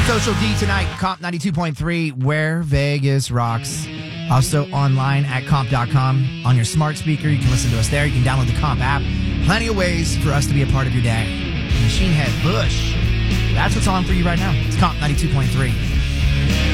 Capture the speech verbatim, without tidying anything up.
Social D tonight, Comp ninety-two point three, where Vegas rocks. Also online at comp dot com. On your smart speaker, you can listen to us there. You can download the Comp app. Plenty of ways for us to be a part of your day. Machine Head Bush. That's what's on for you right now. It's Comp ninety-two point three.